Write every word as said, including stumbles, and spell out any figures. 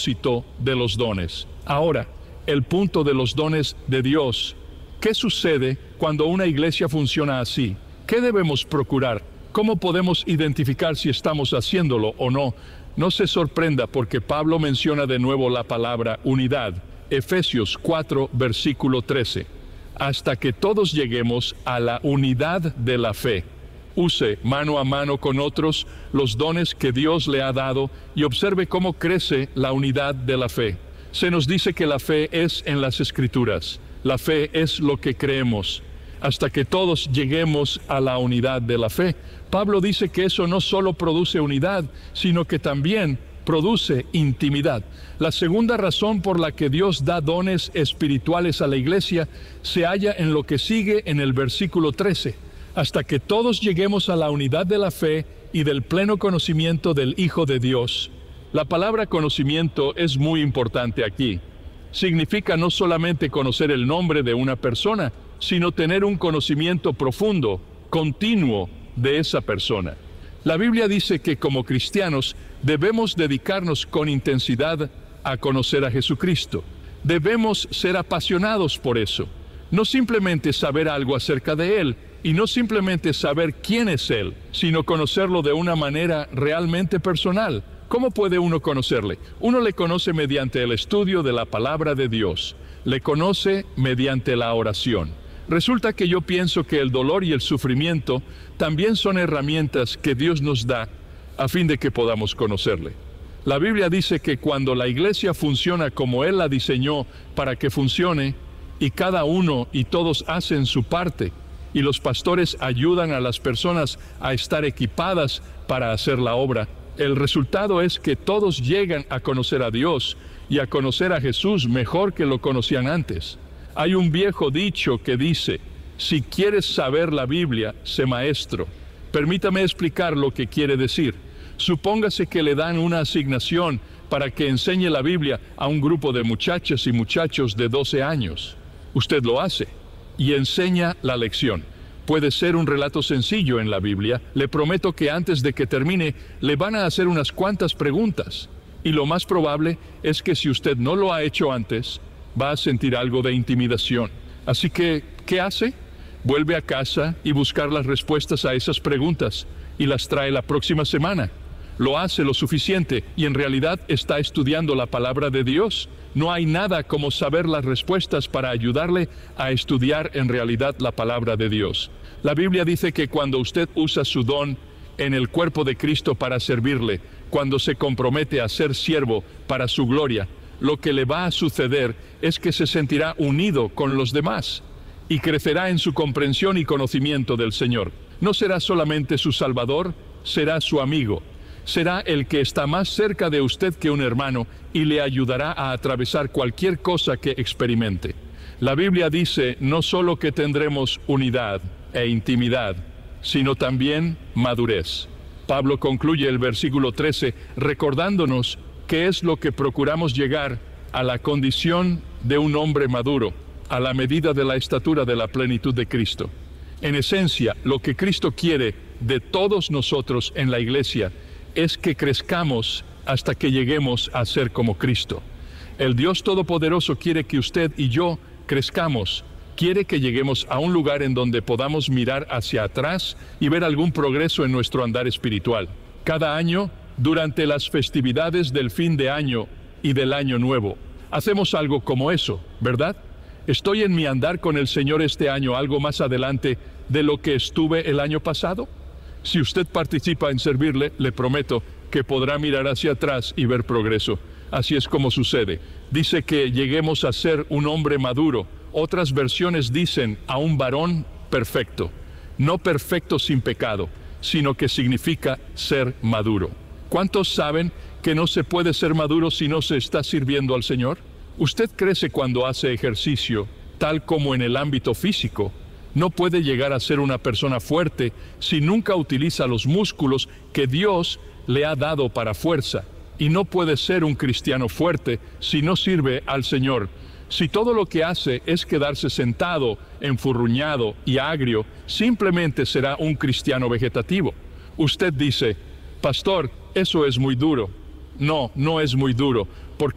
propósito de los dones. Ahora, el punto de los dones de Dios. ¿Qué sucede cuando una iglesia funciona así? ¿Qué debemos procurar? ¿Cómo podemos identificar si estamos haciéndolo o no? No se sorprenda porque Pablo menciona de nuevo la palabra unidad. Efesios cuatro, versículo trece. Hasta que todos lleguemos a la unidad de la fe. Use mano a mano con otros los dones que Dios le ha dado y observe cómo crece la unidad de la fe. Se nos dice que la fe es en las Escrituras. La fe es lo que creemos. Hasta que todos lleguemos a la unidad de la fe. Pablo dice que eso no solo produce unidad, sino que también produce intimidad. La segunda razón por la que Dios da dones espirituales a la iglesia se halla en lo que sigue en el versículo trece. Hasta que todos lleguemos a la unidad de la fe y del pleno conocimiento del Hijo de Dios. La palabra conocimiento es muy importante aquí. Significa no solamente conocer el nombre de una persona, sino tener un conocimiento profundo, continuo de esa persona. La Biblia dice que como cristianos debemos dedicarnos con intensidad a conocer a Jesucristo. Debemos ser apasionados por eso. No simplemente saber algo acerca de Él, y no simplemente saber quién es Él, sino conocerlo de una manera realmente personal. ¿Cómo puede uno conocerle? Uno le conoce mediante el estudio de la palabra de Dios. Le conoce mediante la oración. Resulta que yo pienso que el dolor y el sufrimiento también son herramientas que Dios nos da a fin de que podamos conocerle. La Biblia dice que cuando la iglesia funciona como Él la diseñó para que funcione, y cada uno y todos hacen su parte, y los pastores ayudan a las personas a estar equipadas para hacer la obra, el resultado es que todos llegan a conocer a Dios y a conocer a Jesús mejor que lo conocían antes. Hay un viejo dicho que dice, si quieres saber la Biblia, sé maestro. Permítame explicar lo que quiere decir. Supóngase que le dan una asignación para que enseñe la Biblia a un grupo de muchachas y muchachos de doce años. Usted lo hace y enseña la lección. Puede ser un relato sencillo en la Biblia. Le prometo que antes de que termine, le van a hacer unas cuantas preguntas. Y lo más probable es que si usted no lo ha hecho antes, va a sentir algo de intimidación. Así que, ¿qué hace? Vuelve a casa y buscar las respuestas a esas preguntas y las trae la próxima semana. Lo hace lo suficiente y en realidad está estudiando la palabra de Dios. No hay nada como saber las respuestas para ayudarle a estudiar en realidad la palabra de Dios. La Biblia dice que cuando usted usa su don en el cuerpo de Cristo para servirle, cuando se compromete a ser siervo para su gloria, lo que le va a suceder es que se sentirá unido con los demás y crecerá en su comprensión y conocimiento del Señor. No será solamente su Salvador, será su amigo. Será el que está más cerca de usted que un hermano y le ayudará a atravesar cualquier cosa que experimente. La Biblia dice no solo que tendremos unidad e intimidad, sino también madurez. Pablo concluye el versículo trece recordándonos que es lo que procuramos llegar a la condición de un hombre maduro, a la medida de la estatura de la plenitud de Cristo. En esencia, lo que Cristo quiere de todos nosotros en la iglesia es que crezcamos hasta que lleguemos a ser como Cristo. El Dios Todopoderoso quiere que usted y yo crezcamos. Quiere que lleguemos a un lugar en donde podamos mirar hacia atrás y ver algún progreso en nuestro andar espiritual. Cada año, durante las festividades del fin de año y del año nuevo, hacemos algo como eso, ¿verdad? ¿Estoy en mi andar con el Señor este año algo más adelante de lo que estuve el año pasado? Si usted participa en servirle, le prometo que podrá mirar hacia atrás y ver progreso. Así es como sucede. Dice que lleguemos a ser un hombre maduro. Otras versiones dicen a un varón perfecto. No perfecto sin pecado, sino que significa ser maduro. ¿Cuántos saben que no se puede ser maduro si no se está sirviendo al Señor? Usted crece cuando hace ejercicio, tal como en el ámbito físico. No puede llegar a ser una persona fuerte si nunca utiliza los músculos que Dios le ha dado para fuerza. Y no puede ser un cristiano fuerte si no sirve al Señor. Si todo lo que hace es quedarse sentado, enfurruñado y agrio, simplemente será un cristiano vegetativo. Usted dice, pastor, eso es muy duro. No, no es muy duro, porque